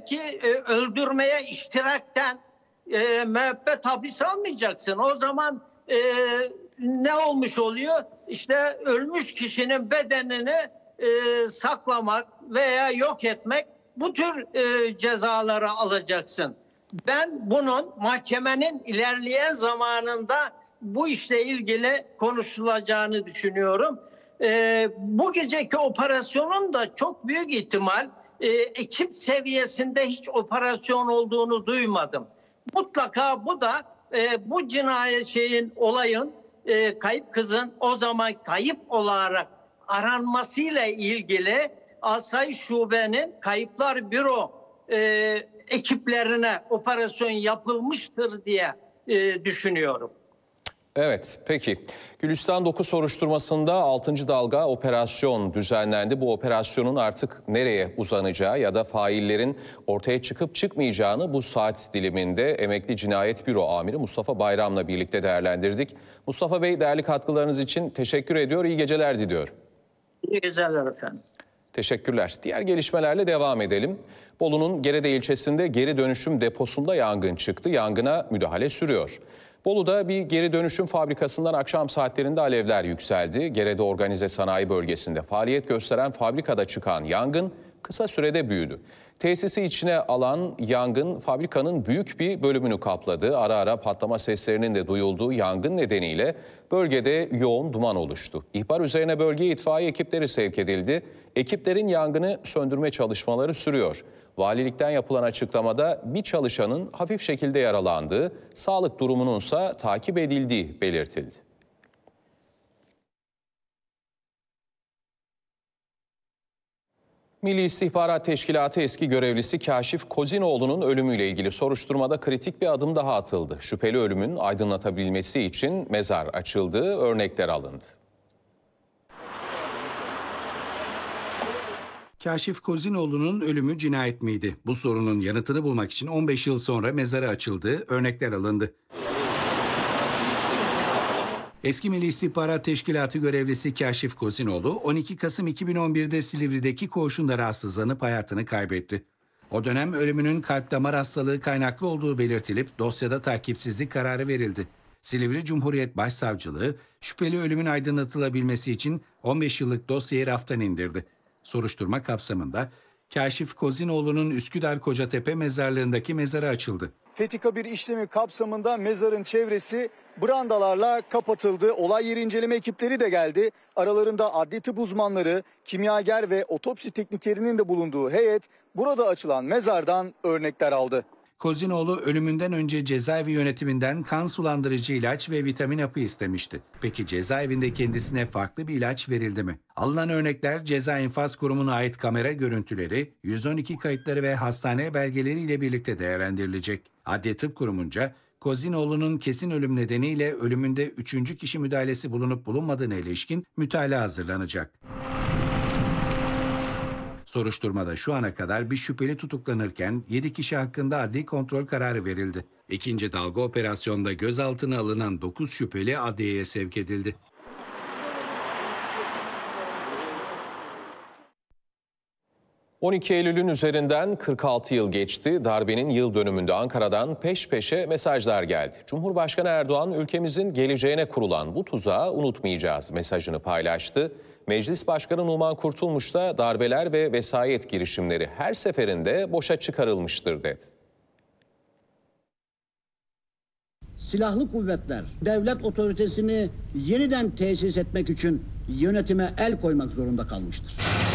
belki öldürmeye iştirakten müebbet hapis almayacaksın. O zaman ne olmuş oluyor? İşte ölmüş kişinin bedenini saklamak veya yok etmek, bu tür cezaları alacaksın. Ben bunun mahkemenin ilerleyen zamanında bu işle ilgili konuşulacağını düşünüyorum. Bu geceki operasyonun da çok büyük ihtimal ekip seviyesinde hiç operasyon olduğunu duymadım. Mutlaka bu da bu cinayet olayın kayıp kızın o zaman kayıp olarak aranmasıyla ilgili Asayiş Şube'nin Kayıplar Büro ekiplerine operasyon yapılmıştır diye düşünüyorum. Evet, peki. Gülistan 9 soruşturmasında 6. dalga operasyon düzenlendi. Bu operasyonun artık nereye uzanacağı ya da faillerin ortaya çıkıp çıkmayacağını bu saat diliminde emekli Cinayet Büro Amiri Mustafa Bayram'la birlikte değerlendirdik. Mustafa Bey, değerli katkılarınız için teşekkür ediyor, iyi geceler diliyor. İyi geceler efendim. Teşekkürler. Diğer gelişmelerle devam edelim. Bolu'nun Gerede ilçesinde geri dönüşüm deposunda yangın çıktı. Yangına müdahale sürüyor. Bolu'da bir geri dönüşüm fabrikasından akşam saatlerinde alevler yükseldi. Gerede Organize Sanayi Bölgesi'nde faaliyet gösteren fabrikada çıkan yangın kısa sürede büyüdü. Tesisi içine alan yangın fabrikanın büyük bir bölümünü kapladı. Ara ara patlama seslerinin de duyulduğu yangın nedeniyle bölgede yoğun duman oluştu. İhbar üzerine bölgeye itfaiye ekipleri sevk edildi. Ekiplerin yangını söndürme çalışmaları sürüyor. Valilikten yapılan açıklamada bir çalışanın hafif şekilde yaralandığı, sağlık durumununsa takip edildiği belirtildi. Milli İstihbarat Teşkilatı eski görevlisi Kaşif Kozinoğlu'nun ölümüyle ilgili soruşturmada kritik bir adım daha atıldı. Şüpheli ölümün aydınlatabilmesi için mezar açıldı, örnekler alındı. Kaşif Kozinoğlu'nun ölümü cinayet miydi? Bu sorunun yanıtını bulmak için 15 yıl sonra mezarı açıldı, örnekler alındı. Eski Milli İstihbarat Teşkilatı görevlisi Kaşif Kozinoğlu, 12 Kasım 2011'de Silivri'deki koğuşunda rahatsızlanıp hayatını kaybetti. O dönem ölümünün kalp damar hastalığı kaynaklı olduğu belirtilip dosyada takipsizlik kararı verildi. Silivri Cumhuriyet Başsavcılığı, şüpheli ölümün aydınlatılabilmesi için 15 yıllık dosyayı raftan indirdi. Soruşturma kapsamında Kaşif Kozinoğlu'nun Üsküdar Kocatepe mezarlığındaki mezarı açıldı. Fetika bir işlemi kapsamında mezarın çevresi brandalarla kapatıldı. Olay yeri inceleme ekipleri de geldi. Aralarında adli tıp uzmanları, kimyager ve otopsi tekniklerinin de bulunduğu heyet burada açılan mezardan örnekler aldı. Kozinoğlu ölümünden önce cezaevi yönetiminden kan sulandırıcı ilaç ve vitamin hapı istemişti. Peki cezaevinde kendisine farklı bir ilaç verildi mi? Alınan örnekler Ceza İnfaz Kurumu'na ait kamera görüntüleri, 112 kayıtları ve hastane belgeleriyle birlikte değerlendirilecek. Adli Tıp Kurumunca Kozinoğlu'nun kesin ölüm nedeniyle ölümünde 3. kişi müdahalesi bulunup bulunmadığına ilişkin mütalaa hazırlanacak. Soruşturmada şu ana kadar bir şüpheli tutuklanırken 7 kişi hakkında adli kontrol kararı verildi. İkinci dalga operasyonda gözaltına alınan 9 şüpheli adliyeye sevk edildi. ...12 Eylül'ün üzerinden 46 yıl geçti. Darbenin yıl dönümünde Ankara'dan peş peşe mesajlar geldi. Cumhurbaşkanı Erdoğan ülkemizin geleceğine kurulan bu tuzağı unutmayacağız mesajını paylaştı. Meclis Başkanı Numan Kurtulmuş da darbeler ve vesayet girişimleri her seferinde boşa çıkarılmıştır dedi. Silahlı kuvvetler devlet otoritesini yeniden tesis etmek için yönetime el koymak zorunda kalmıştır.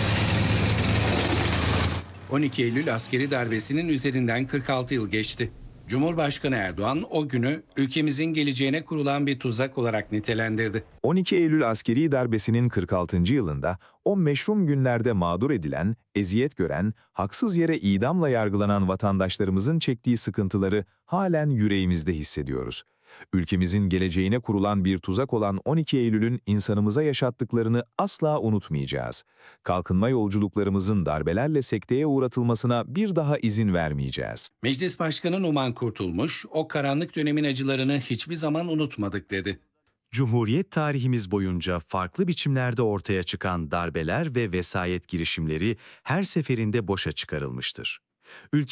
12 Eylül askeri darbesinin üzerinden 46 yıl geçti. Cumhurbaşkanı Erdoğan o günü ülkemizin geleceğine kurulan bir tuzak olarak nitelendirdi. 12 Eylül askeri darbesinin 46. yılında o meşrum günlerde mağdur edilen, eziyet gören, haksız yere idamla yargılanan vatandaşlarımızın çektiği sıkıntıları halen yüreğimizde hissediyoruz. Ülkemizin geleceğine kurulan bir tuzak olan 12 Eylül'ün insanımıza yaşattıklarını asla unutmayacağız. Kalkınma yolculuklarımızın darbelerle sekteye uğratılmasına bir daha izin vermeyeceğiz. Meclis Başkanı Numan Kurtulmuş, o karanlık dönemin acılarını hiçbir zaman unutmadık dedi. Cumhuriyet tarihimiz boyunca farklı biçimlerde ortaya çıkan darbeler ve vesayet girişimleri her seferinde boşa çıkarılmıştır. Ülke